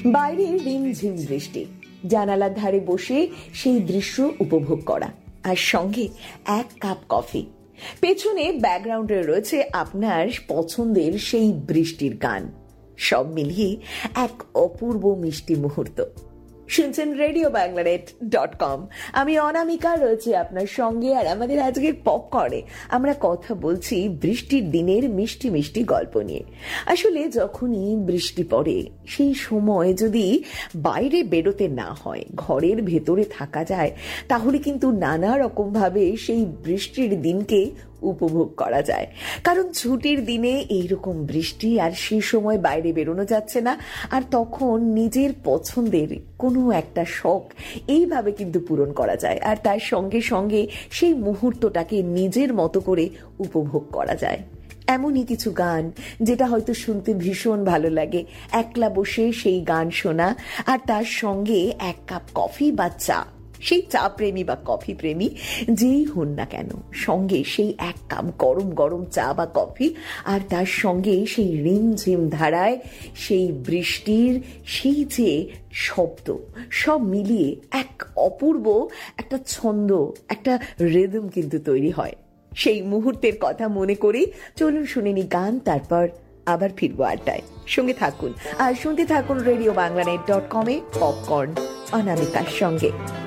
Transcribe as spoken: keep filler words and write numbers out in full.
বাইরে রিমঝিম বৃষ্টি, জানালার ধারে বসে সেই দৃশ্য উপভোগ করা, আর সঙ্গে এক কাপ কফি। পেছনে ব্যাকগ্রাউন্ডে রয়েছে আপনার পছন্দের সেই বৃষ্টির গান। সব মিলিয়ে এক অপূর্ব মিষ্টি মুহূর্ত। শুনছেন radio Bangla net dot com. আমি অনামিকা রয়েছে আপনার সঙ্গে, আর আমাদের আজকের পপকর্নে আমরা কথা বলছি বৃষ্টির দিনের মিষ্টি মিষ্টি গল্প নিয়ে। আসলে যখনই বৃষ্টি পড়ে সেই সময় যদি বাইরে বেরোতে না হয়, ঘরের ভেতরে থাকা যায়, তাহলে কিন্তু নানা রকম ভাবে সেই বৃষ্টির দিনকে উপভোগ করা যায়। কারণ ছুটির দিনে এইরকম বৃষ্টি, আর সেই সময় বাইরে বেরোনো যাচ্ছে না, আর তখন নিজের পছন্দের কোনো একটা শখ এইভাবে কিন্তু পূরণ করা যায়, আর তার সঙ্গে সঙ্গে সেই মুহূর্তটাকে নিজের মতো করে উপভোগ করা যায়। এমনই কিছু গান যেটা হয়তো শুনতে ভীষণ ভালো লাগে, একলা বসে সেই গান শোনা, আর তার সঙ্গে এক কাপ কফি বা চা। সেই চা প্রেমী বা কফি প্রেমী যেই হন না কেন, সঙ্গে সেই এক কাপ গরম গরম চা বা কফি, আর তার সঙ্গে সেই রিমঝিম ধারায় সেই বৃষ্টির সেই যে শব্দ, সব মিলিয়ে এক অপূর্ব একটা ছন্দ, একটা রিদম কিন্তু তৈরি হয়। সেই মুহূর্তের কথা মনে করে চলুন শুনে নি গান, তারপর আবার ফিরবো আড্ডায়। সঙ্গে থাকুন আর শুনতে থাকুন রেডিও বাংলা নেট ডট কমে পপকর্ন অনামিকার সঙ্গে।